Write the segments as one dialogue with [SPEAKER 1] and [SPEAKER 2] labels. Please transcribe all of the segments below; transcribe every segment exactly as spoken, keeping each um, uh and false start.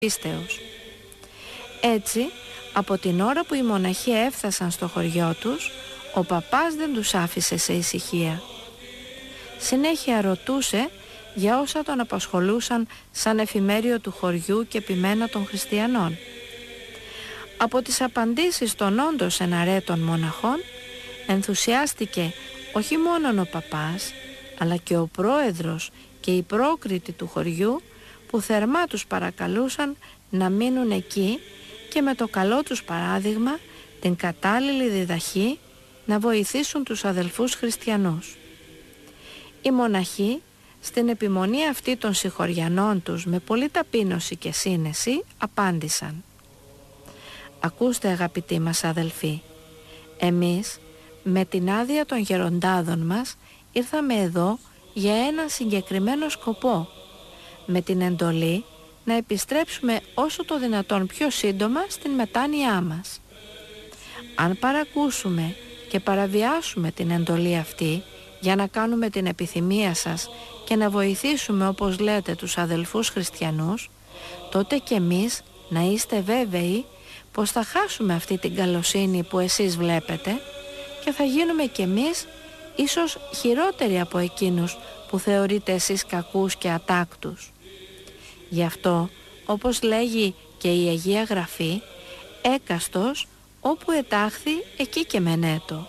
[SPEAKER 1] πίστεως. Έτσι, από την ώρα που οι μοναχοί έφτασαν στο χωριό τους, ο παπάς δεν τους άφησε σε ησυχία. Συνέχεια ρωτούσε για όσα τον απασχολούσαν σαν εφημέριο του χωριού και ποιμένα των χριστιανών. Από τις απαντήσεις των όντως εναρέτων μοναχών ενθουσιάστηκε όχι μόνον ο παπάς, αλλά και ο πρόεδρος και οι πρόκριτοι του χωριού, που θερμά τους παρακαλούσαν να μείνουν εκεί και με το καλό τους παράδειγμα, την κατάλληλη διδαχή, να βοηθήσουν τους αδελφούς χριστιανούς. Οι μοναχοί, στην επιμονή αυτή των συγχωριανών τους, με πολλή ταπείνωση και σύνεση, απάντησαν: «Ακούστε, αγαπητοί μας αδελφοί, εμείς με την άδεια των γεροντάδων μας ήρθαμε εδώ για έναν συγκεκριμένο σκοπό, με την εντολή να επιστρέψουμε όσο το δυνατόν πιο σύντομα στην μετάνοιά μας. Αν παρακούσουμε και παραβιάσουμε την εντολή αυτή για να κάνουμε την επιθυμία σας και να βοηθήσουμε, όπως λέτε, τους αδελφούς χριστιανούς, τότε κι εμείς να είστε βέβαιοι πως θα χάσουμε αυτή την καλοσύνη που εσείς βλέπετε και θα γίνουμε κι εμείς ίσως χειρότεροι από εκείνους που θεωρείτε εσείς κακούς και ατάκτους. Γι' αυτό, όπως λέγει και η Αγία Γραφή, έκαστος όπου ετάχθη εκεί και μενέτο».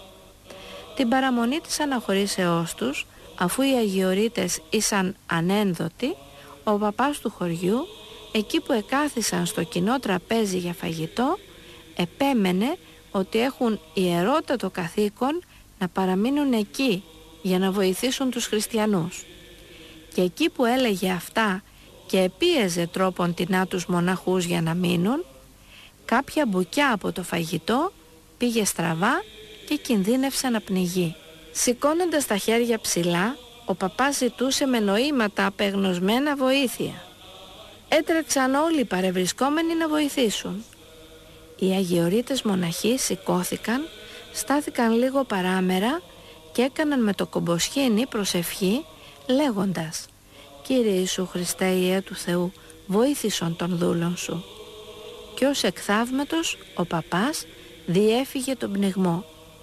[SPEAKER 1] Την παραμονή της αναχωρήσεώς τους, αφού οι αγιορείτες ήσαν ανένδοτοι, ο παπάς του χωριού, εκεί που εκάθισαν στο κοινό τραπέζι για φαγητό, επέμενε ότι έχουν ιερότατο καθήκον να παραμείνουν εκεί για να βοηθήσουν τους χριστιανούς. Και εκεί που έλεγε αυτά και επίεζε τρόπον τεινά τους μοναχούς για να μείνουν, κάποια μπουκιά από το φαγητό πήγε στραβά και κινδύνευσε να πνιγεί. Σηκώνοντας τα χέρια ψηλά, ο παπάς ζητούσε με νοήματα απεγνωσμένα βοήθεια. Έτρεξαν όλοι οι παρευρισκόμενοι να βοηθήσουν. Οι αγιορείτες μοναχοί σηκώθηκαν, στάθηκαν λίγο παράμερα και έκαναν με το κομποσχήνι προσευχή, λέγοντας: «Κύριε Ιησού Χριστέ, Υιέ του Θεού, βοήθησον τον δούλον σου». Και ως εκθαύματος ο παπάς διέφυγε τον πνιγμό.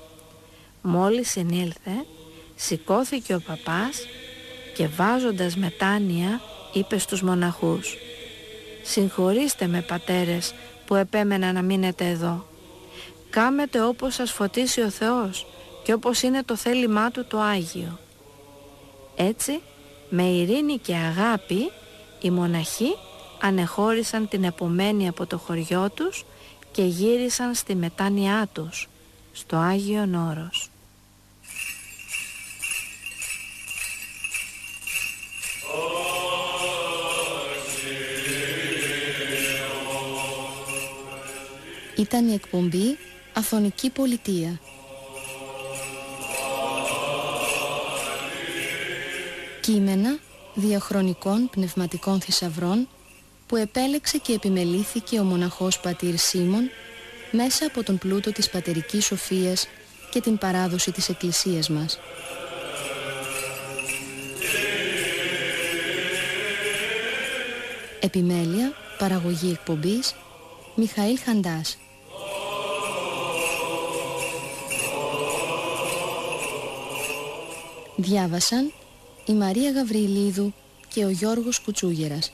[SPEAKER 1] Μόλις συνήλθε, σηκώθηκε ο παπάς και βάζοντας μετάνοια είπε στους μοναχούς: «Συγχωρήστε με, πατέρες, που επέμενα να μείνετε εδώ. Κάμετε όπως σας φωτίσει ο Θεός και όπως είναι το θέλημά Του το Άγιο». Έτσι, με ειρήνη και αγάπη, οι μοναχοί ανεχώρησαν την επομένη από το χωριό τους και γύρισαν στη μετάνοιά τους, στο Άγιον Όρος.
[SPEAKER 2] Ήταν η εκπομπή Αθωνική Πολιτεία. Κείμενα διαχρονικών πνευματικών θησαυρών που επέλεξε και επιμελήθηκε ο μοναχός πατήρ Σίμων μέσα από τον πλούτο της πατερικής σοφίας και την παράδοση της Εκκλησίας μας. Επιμέλεια, παραγωγή εκπομπής, Μιχαήλ Χαντάς. Διάβασαν η Μαρία Γαβριλίδου και ο Γιώργος Κουτσούγερας.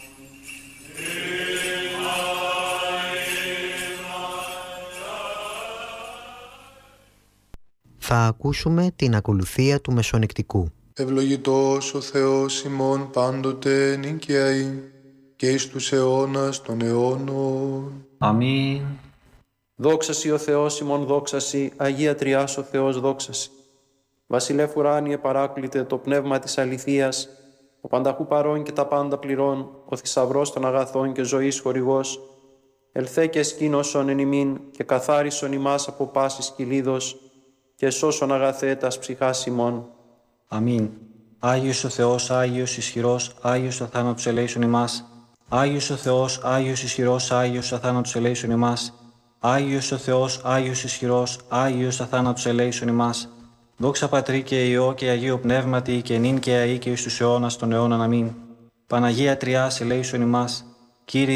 [SPEAKER 3] Θα ακούσουμε την ακολουθία του Μεσονικτικού.
[SPEAKER 4] Ευλογητός ο Θεός ημών πάντοτε νικιαή και εις τους αιώνας των αιώνων.
[SPEAKER 5] Αμήν. Δόξασι ο Θεός ημών, δόξασι, Αγία Τριάς ο Θεός, δόξασι. Βασιλεύ ουράνιε παράκλητε το πνεύμα της αληθείας, ο πανταχού παρών και τα πάντα πληρών, ο θησαυρός των αγαθών και ζωής χορηγός, ελθέ και σκήνωσον εν ημίν και καθάρισον ημάς από πάσης κυλίδος και σώσον αγαθέτας ψυχάς ημών.
[SPEAKER 6] Αμήν. Άγιος ο Θεός, Άγιος ισχυρός, Άγιος αθάνατος ελέησον ημάς. Άγιος ο Θεός, Άγιος ισχυρός, Άγιος αθάνατος ελέησον ημάς. Άγιος ο Θεός, Άγιος ισχυρός, Άγιος αθάνατος ελέησον ημάς. Δόξα Πατρί και Υιό και Αγίο Πνεύματι και νυν και αεί και εις τους αιώνας των αιώνων. Αμήν. Παναγία Τριάς ελέησον ημάς. Κύριε